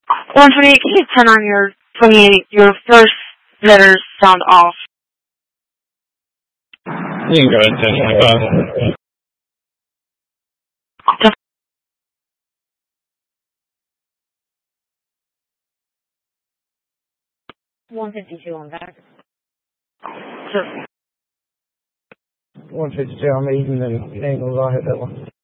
128, can you turn on your 28, your first letters sound off? You can go ahead and take it. 152 on back. 152 on these, and then angles, I'll hit that one.